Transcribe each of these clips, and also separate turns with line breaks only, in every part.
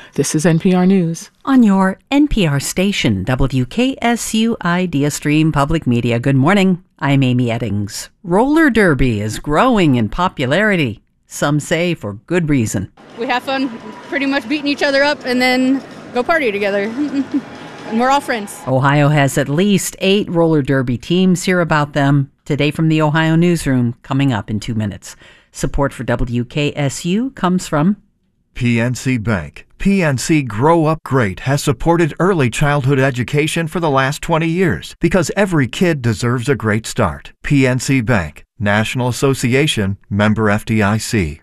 This is NPR News.
On your NPR station, WKSU Idea Stream Public Media. Good morning. I'm Amy Eddings. Roller derby is growing in popularity. Some say for good reason.
We have fun pretty much beating each other up and then go party together. And we're all friends.
Ohio has at least 8 roller derby teams. Hear about them today from the Ohio Newsroom, coming up in 2 minutes. Support for WKSU comes from
PNC Bank. PNC Grow Up Great has supported early childhood education for the last 20 years because every kid deserves a great start. PNC Bank, National Association, member FDIC.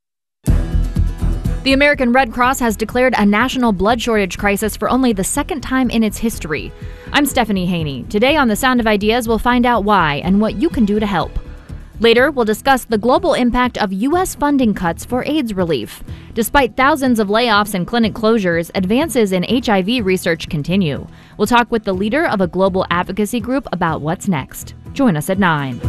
The American Red Cross has declared a national blood shortage crisis for only the second time in its history. I'm Stephanie Haney. Today on The Sound of Ideas, we'll find out why and what you can do to help. Later, we'll discuss the global impact of U.S. funding cuts for AIDS relief. Despite thousands of layoffs and clinic closures, advances in HIV research continue. We'll talk with the leader of a global advocacy group about what's next. Join us at 9.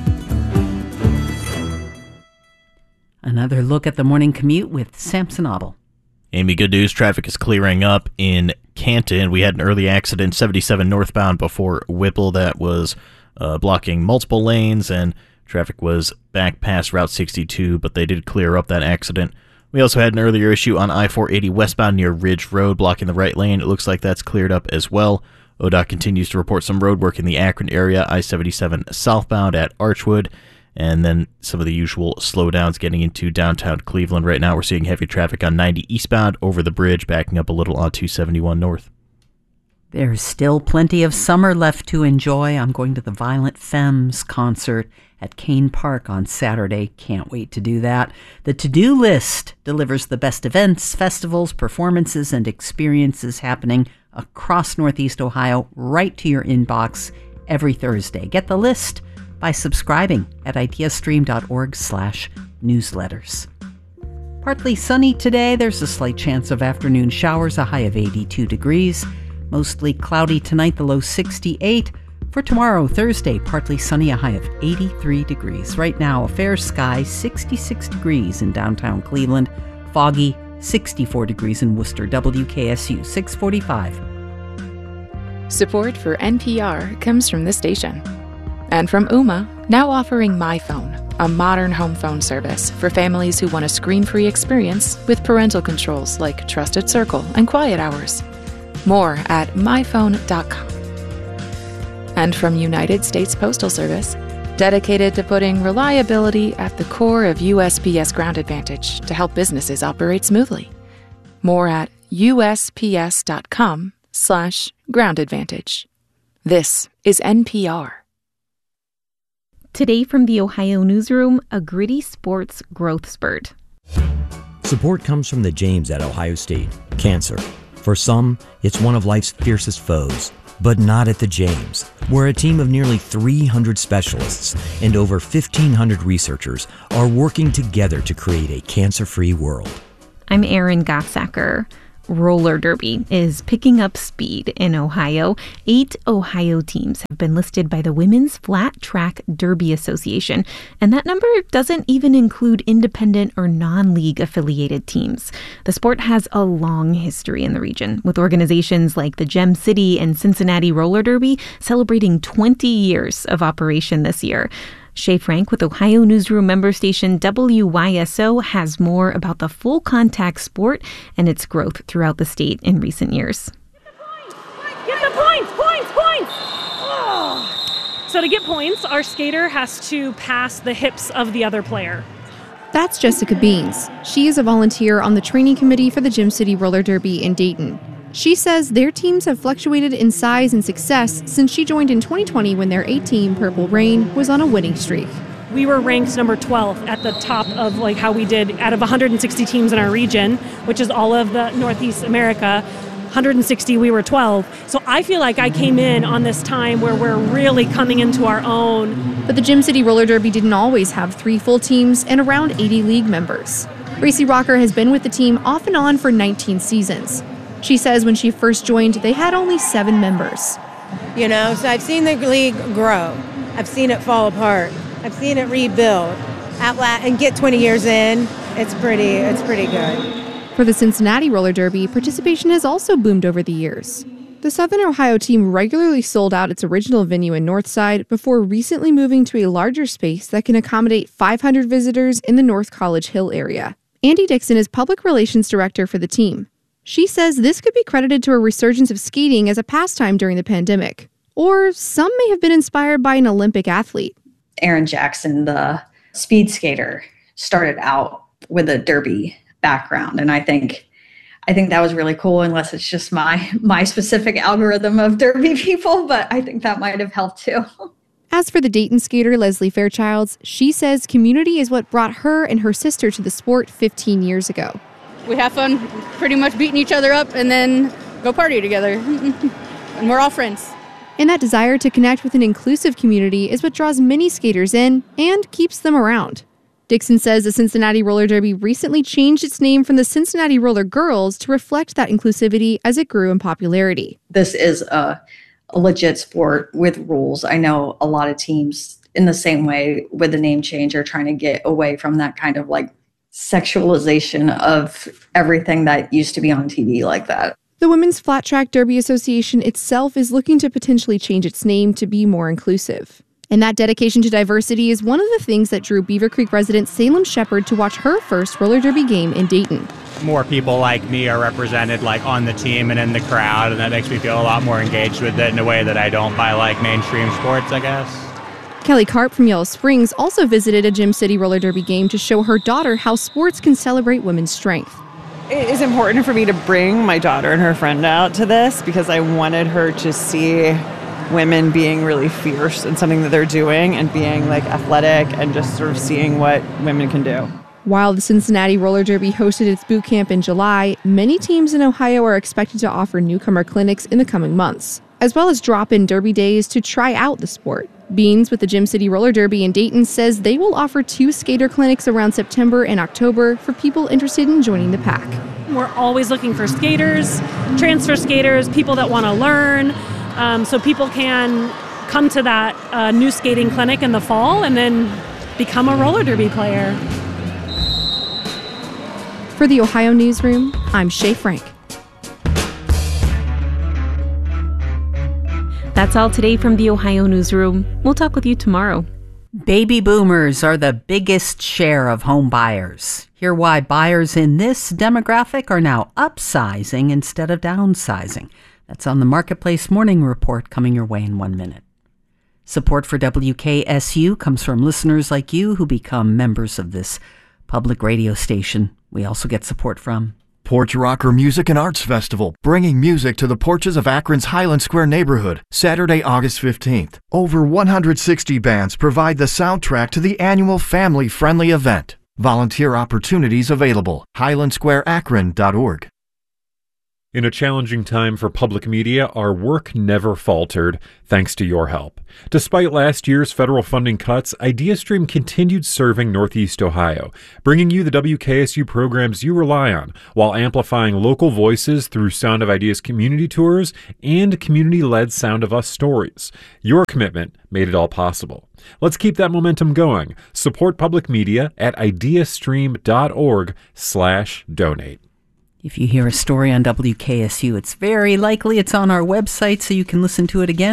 Another look at the morning commute with Samson Obel.
Amy, good news. Traffic is clearing up in Canton. We had an early accident, 77 northbound before Whipple, that was blocking multiple lanes, and traffic was back past Route 62, but they did clear up that accident. We also had an earlier issue on I-480 westbound near Ridge Road, blocking the right lane. It looks like that's cleared up as well. ODOT continues to report some road work in the Akron area, I-77 southbound at Archwood, and then some of the usual slowdowns getting into downtown Cleveland. Right now we're seeing heavy traffic on 90 eastbound over the bridge, backing up a little on 271 north.
There's still plenty of summer left to enjoy. I'm going to the Violent Femmes concert at Kane Park on Saturday. Can't wait to do that. The to-do list delivers the best events, festivals, performances, and experiences happening across Northeast Ohio right to your inbox every Thursday. Get the list by subscribing at ideastream.org/newsletters. Partly sunny today. There's a slight chance of afternoon showers, a high of 82 degrees. Mostly cloudy tonight, the low 68. For tomorrow, Thursday, partly sunny, a high of 83 degrees. Right now, a fair sky, 66 degrees in downtown Cleveland. Foggy, 64 degrees in Worcester. WKSU 645.
Support for NPR comes from this station. And from Ooma, now offering MyPhone, a modern home phone service for families who want a screen-free experience with parental controls like Trusted Circle and Quiet Hours. More at myphone.com. And from United States Postal Service, dedicated to putting reliability at the core of USPS Ground Advantage to help businesses operate smoothly. More at usps.com/Ground Advantage. This is NPR.
Today from the Ohio Newsroom, a gritty sports growth spurt.
Support comes from the James at Ohio State. Cancer. For some, it's one of life's fiercest foes, but not at the James, where a team of nearly 300 specialists and over 1,500 researchers are working together to create a cancer-free world.
I'm Erin Gotsacker. Roller derby is picking up speed in Ohio. 8 Ohio teams have been listed by the Women's Flat Track Derby Association, and that number doesn't even include independent or non-league affiliated teams. The sport has a long history in the region, with organizations like the Gem City and Cincinnati Roller Derby celebrating 20 years of operation this year. Shay Frank with Ohio Newsroom member station WYSO has more about the full contact sport and its growth throughout the state in recent years.
Get the points! Oh. So to get points, our skater has to pass the hips of the other player.
That's Jessica Beans. She is a volunteer on the training committee for the Gem City Roller Derby in Dayton. She says their teams have fluctuated in size and success since she joined in 2020 when their A-team, Purple Rain, was on a winning streak.
We were ranked number 12 at the top of how we did out of 160 teams in our region, which is all of the Northeast America. 160, we were 12. So I feel like I came in on this time where we're really coming into our own.
But the Gem City Roller Derby didn't always have 3 full teams and around 80 league members. Racy Rocker has been with the team off and on for 19 seasons. She says when she first joined, they had only 7 members.
So I've seen the league grow. I've seen it fall apart. I've seen it rebuild. And get 20 years in, it's pretty good.
For the Cincinnati Roller Derby, participation has also boomed over the years. The Southern Ohio team regularly sold out its original venue in Northside before recently moving to a larger space that can accommodate 500 visitors in the North College Hill area. Andy Dixon is public relations director for the team. She says this could be credited to a resurgence of skating as a pastime during the pandemic. Or some may have been inspired by an Olympic athlete.
Aaron Jackson, the speed skater, started out with a derby background. And I think that was really cool, unless it's just my specific algorithm of derby people, but I think that might have helped too.
As for the Dayton skater Leslie Fairchilds, she says community is what brought her and her sister to the sport 15 years ago.
We have fun pretty much beating each other up and then go party together. And we're all friends.
And that desire to connect with an inclusive community is what draws many skaters in and keeps them around. Dixon says the Cincinnati Roller Derby recently changed its name from the Cincinnati Roller Girls to reflect that inclusivity as it grew in popularity.
This is a legit sport with rules. I know a lot of teams in the same way with the name change are trying to get away from that kind of like sexualization of everything that used to be on TV like that.
The Women's Flat Track Derby Association itself is looking to potentially change its name to be more inclusive. And that dedication to diversity is one of the things that drew Beaver Creek resident Salem Shepard to watch her first roller derby game in Dayton.
More people like me are represented like on the team and in the crowd, and that makes me feel a lot more engaged with it in a way that I don't by like mainstream sports, I guess.
Kelly Karp from Yellow Springs also visited a Gym City roller derby game to show her daughter how sports can celebrate women's strength.
It is important for me to bring my daughter and her friend out to this because I wanted her to see women being really fierce in something that they're doing and being like athletic and just sort of seeing what women can do.
While the Cincinnati Roller Derby hosted its boot camp in July, many teams in Ohio are expected to offer newcomer clinics in the coming months, as well as drop-in derby days to try out the sport. Beans with the Gym City Roller Derby in Dayton says they will offer 2 skater clinics around September and October for people interested in joining the pack.
We're always looking for skaters, transfer skaters, people that want to learn, so people can come to that new skating clinic in the fall and then become a roller derby player.
For the Ohio Newsroom, I'm Shay Frank.
That's all today from the Ohio Newsroom. We'll talk with you tomorrow.
Baby boomers are the biggest share of home buyers. Hear why buyers in this demographic are now upsizing instead of downsizing. That's on the Marketplace Morning Report coming your way in 1 minute. Support for WKSU comes from listeners like you who become members of this public radio station. We also get support from
Porch Rocker Music and Arts Festival, bringing music to the porches of Akron's Highland Square neighborhood, Saturday, August 15th. Over 160 bands provide the soundtrack to the annual family-friendly event. Volunteer opportunities available. HighlandSquareAkron.org.
In a challenging time for public media, our work never faltered, thanks to your help. Despite last year's federal funding cuts, IdeaStream continued serving Northeast Ohio, bringing you the WKSU programs you rely on, while amplifying local voices through Sound of Ideas community tours and community-led Sound of Us stories. Your commitment made it all possible. Let's keep that momentum going. Support public media at ideastream.org/donate.
If you hear a story on WKSU, it's very likely it's on our website, so you can listen to it again